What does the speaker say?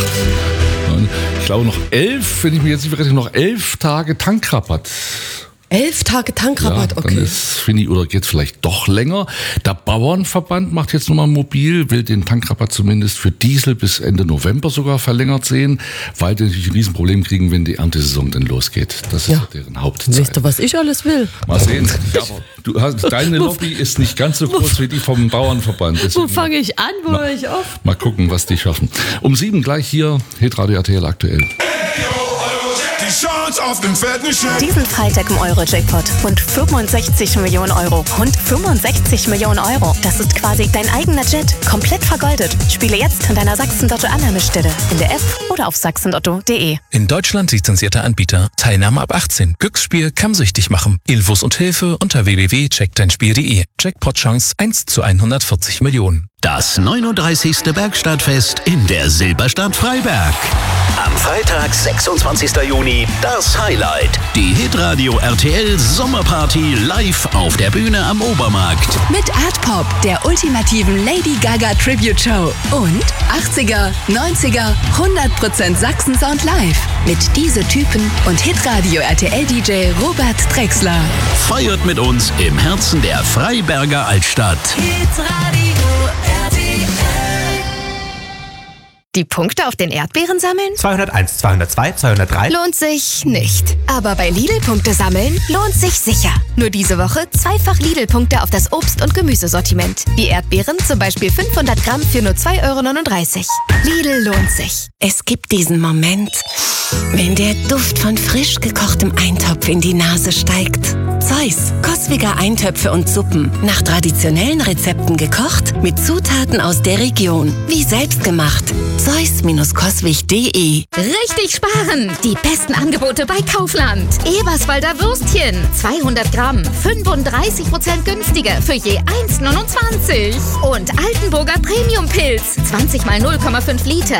Und ich glaube noch 11, wenn ich mich jetzt nicht verrechne, noch 11 Tage Tankrabatt. 11 Tage Tankrabatt, ja, okay. Dann finde ich, oder geht es vielleicht doch länger. Der Bauernverband macht jetzt nochmal mobil, will den Tankrabatt zumindest für Diesel bis Ende November sogar verlängert sehen, weil die natürlich ein Riesenproblem kriegen, wenn die Erntesaison dann losgeht. Das ist ja deren Hauptzeit. Weißt du, was ich alles will? Mal sehen. Ja, aber deine Lobby ist nicht ganz so groß wie die vom Bauernverband. Deswegen Wo fange ich an, wo höre ich auf? mal gucken, was die schaffen. Um 7 gleich hier, Hitradio RTL aktuell. Die Chance auf den fetten Scheck. Diesen Freitag im Euro-Jackpot. Rund 65 Millionen Euro. Rund 65 Millionen Euro. Das ist quasi dein eigener Jet. Komplett vergoldet. Spiele jetzt an deiner Sachsen-Lotto-Annahmestelle. In der App oder auf sachsenlotto.de. In Deutschland lizenzierter Anbieter. Teilnahme ab 18. Glücksspiel kann süchtig machen. Infos und Hilfe unter www.checkdeinspiel.de. Jackpot-Chance 1 zu 140 Millionen. Das 39. Bergstadtfest in der Silberstadt Freiberg. Am Freitag, 26. Juni, das Highlight. Die Hitradio RTL Sommerparty live auf der Bühne am Obermarkt. Mit Art Pop, der ultimativen Lady Gaga Tribute Show. Und 80er, 90er, 100% Sachsen-Sound live. Mit Diese Typen und Hitradio RTL DJ Robert Drexler. Feiert mit uns im Herzen der Freiberger Altstadt. Hitradio RTL. Die Punkte auf den Erdbeeren sammeln? 201, 202, 203. Lohnt sich nicht. Aber bei Lidl-Punkte sammeln lohnt sich sicher. Nur diese Woche zweifach Lidl-Punkte auf das Obst- und Gemüsesortiment. Wie Erdbeeren, zum Beispiel 500 Gramm für nur 2,39 €. Lidl lohnt sich. Es gibt diesen Moment, wenn der Duft von frisch gekochtem Eintopf in die Nase steigt. Zeus, Coswig Eintöpfe und Suppen. Nach traditionellen Rezepten gekocht, mit Zutaten aus der Region. Wie selbstgemacht. Zeus-Coswig.de. Richtig sparen! Die besten Angebote bei Kaufland. Eberswalder Würstchen, 200 Gramm, 35% günstiger für je 1,29 €. Und Altenburger Premium-Pilz, 20 mal 0,5 Liter.